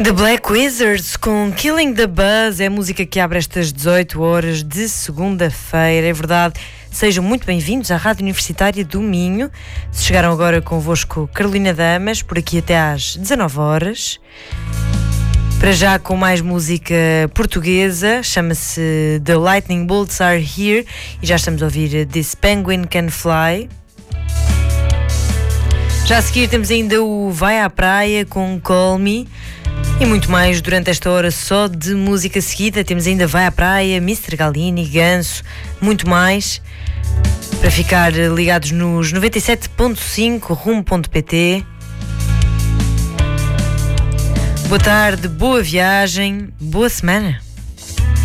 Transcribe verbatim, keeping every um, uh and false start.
The Black Wizards com Killing the Buzz é a música que abre estas dezoito horas de segunda-feira. É verdade, sejam muito bem-vindos à Rádio Universitária do Minho. Se chegaram agora convosco Carolina Damas, por aqui até às dezanove horas. Para já com mais música portuguesa, chama-se The Lightning Bolts Are Here e já estamos a ouvir This Penguin Can Fly. Já a seguir temos ainda o Vai à Praia com Call Me e muito mais durante esta hora só de música seguida. Temos ainda Vai à Praia, mister Galini, Ganso, muito mais. Para ficar ligados nos noventa e sete ponto cinco, rumo ponto pt. Boa tarde, boa viagem, boa semana.